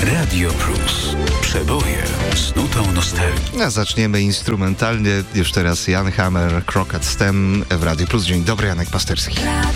Radio Plus. Przeboje z nutą nostalgii. A zaczniemy instrumentalnie. Już teraz Jan Hammer, Crooked Stem w Radio Plus. Dzień dobry, Janek Pasterski.